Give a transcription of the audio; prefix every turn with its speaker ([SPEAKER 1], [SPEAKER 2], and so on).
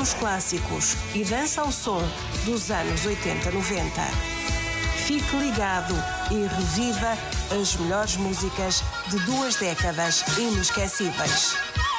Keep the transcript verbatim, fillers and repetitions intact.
[SPEAKER 1] os clássicos e dança ao som dos anos oitenta, noventa. Fique ligado e reviva as melhores músicas de duas décadas inesquecíveis.